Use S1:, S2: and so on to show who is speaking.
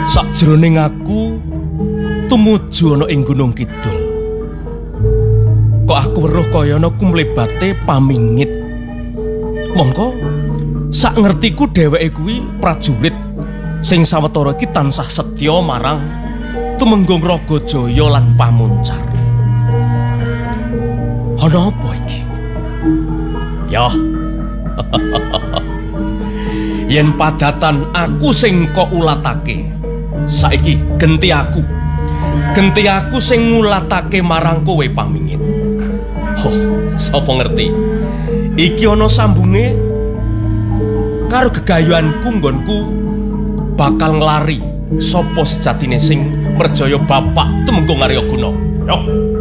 S1: Sakjroning aku tumuju ana ing Gunung Kidul. Kok aku weruh kaya ana kumlebate pamingit. Mongko sak ngertiku dheweke kuwi prajurit sing sawetara iki tansah setya marang Tumenggung Ragajaya lan Pamuncar. Ana apa iki? Ya. Yen padatan aku sing kok ulatake, saiki genti aku. Genti aku sing ngulatake marang kowe pamingit. Oh, sapa ngerti? Iki ana sambunge karo gegayuhanku nggonku bakal nglari sapa sejatine sing merjaya Bapak Tumenggung Aryaguna. Yo.